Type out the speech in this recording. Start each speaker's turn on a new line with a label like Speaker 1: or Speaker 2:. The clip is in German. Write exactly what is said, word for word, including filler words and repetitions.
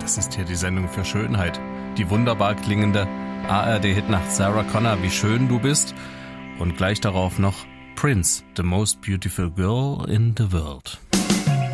Speaker 1: Das ist hier die Sendung für Schönheit. Die wunderbar klingende A R D-Hitnacht Sarah Connor, wie schön du bist. Und gleich darauf noch Prince, The Most Beautiful Girl in the World.